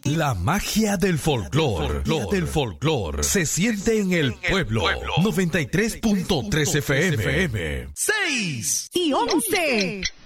La magia del folclor se siente en el pueblo. 93.3 FM. 6 y 11.